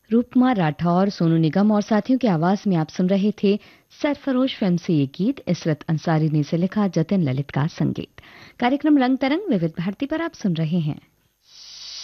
रूपमा राठौर, सोनू निगम और साथियों की आवाज में आप सुन रहे थे सरफरोश फिल्म से ये गीत। इसरत अंसारी ने इसे लिखा, जतिन ललित का संगीत। कार्यक्रम रंग तरंग विविध भारती पर आप सुन रहे हैं।